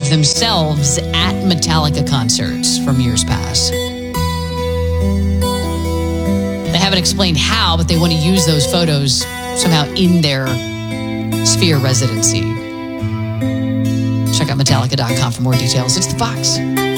of themselves at Metallica concerts from years past. They haven't explained how, but they want to use those photos somehow in their Sphere residency. Check out Metallica.com for more details. It's The Fox.